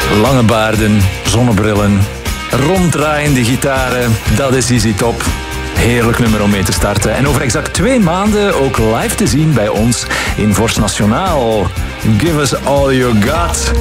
Lange baarden, zonnebrillen, ronddraaiende gitaren, dat is Easy Top. Heerlijk nummer om mee te starten. En over exact 2 maanden ook live te zien bij ons in Vorst Nationaal. Give us all you got.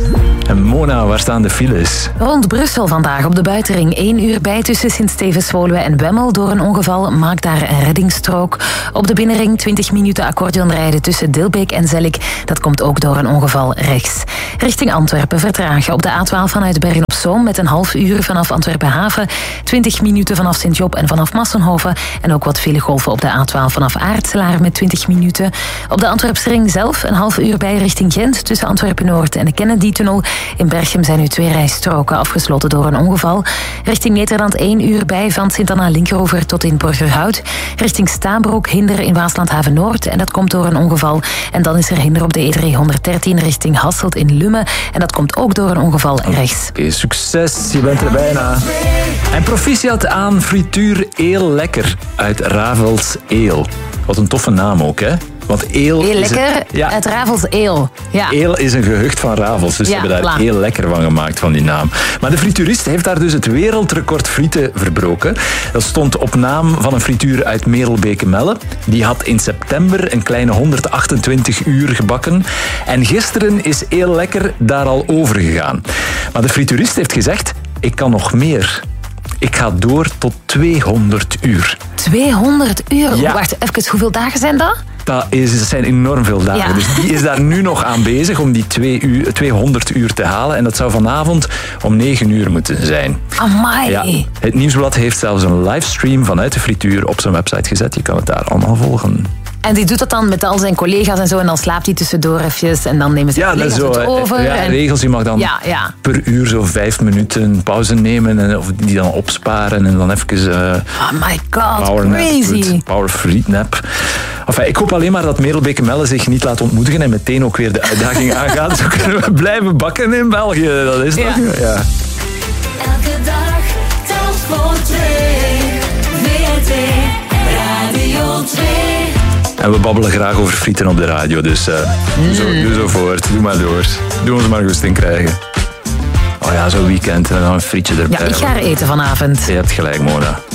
En Mona, waar staan de files? Rond Brussel vandaag op de buitenring 1 uur bij tussen Sint-Stevens-Woluwe en Wemmel. Door een ongeval maakt daar een reddingsstrook. Op de binnenring 20 minuten accordeonrijden tussen Dilbeek en Zellik. Dat komt ook door een ongeval rechts. Richting Antwerpen vertragen op de A12 vanuit Bergen-op-Zoom met een half uur vanaf Antwerpen Haven. 20 minuten vanaf Sint-Job en vanaf Massenhoven. En ook wat filegolven op de A12 vanaf Aartselaar met 20 minuten. Op de Antwerpsring zelf een half uur bij richting Gent tussen Antwerpen-Noord en de Kennedy-tunnel. In Berchem zijn nu 2 rijstroken afgesloten door een ongeval. Richting Nederland 1 uur bij van Sint-Anna-Linkeroever tot in Borgerhout. Richting Staanbroek hinder in Waasland-Haven-Noord en dat komt door een ongeval. En dan is er hinder op de E313 richting Hasselt in Lummen. En dat komt ook door een ongeval rechts. Oké, succes, je bent er bijna. En proficiat aan frituur Eel Lekker uit Ravels Eel. Wat een toffe naam ook, hè? Want Eel Heel lekker, uit Ravels Eel. Ja. Eel is een gehucht van Ravels, dus ze hebben daar heel lekker van gemaakt, van die naam. Maar de frituurist heeft daar dus het wereldrecord frieten verbroken. Dat stond op naam van een frituur uit Merelbeke-Melle. Die had in september een kleine 128 uur gebakken. En gisteren is Eel Lekker daar al over gegaan. Maar de frituurist heeft gezegd, ik kan nog meer. Ik ga door tot 200 uur. 200 uur? Ja. Wacht, even, hoeveel dagen zijn dat? Dat zijn enorm veel dagen. Ja. Dus die is daar nu nog aan bezig om die 200 uur te halen. En dat zou vanavond om 9 uur moeten zijn. Amai. Ja. Het Nieuwsblad heeft zelfs een livestream vanuit de frituur op zijn website gezet. Je kan het daar allemaal volgen. En die doet dat dan met al zijn collega's en zo. En dan slaapt hij tussendoor eventjes. En dan nemen ze collega's het over. Ja, regels. Je mag dan per uur zo 5 minuten pauze nemen. En, of die dan opsparen. En dan even... oh my god, crazy. Power Free Nap. Enfin, ik hoop alleen maar dat Merelbeke-Melle zich niet laat ontmoedigen. En meteen ook weer de uitdaging aangaat. Zo kunnen we blijven bakken in België. Dat is toch... Ja. Elke dag telt voor 2. VRT Radio 2. En we babbelen graag over frieten op de radio, dus doe zo voort. Doe maar door. Doe ons maar goesting krijgen. Oh ja, zo'n weekend en dan een frietje erbij. Ja, ik ga er eten vanavond. Je hebt gelijk, Mona.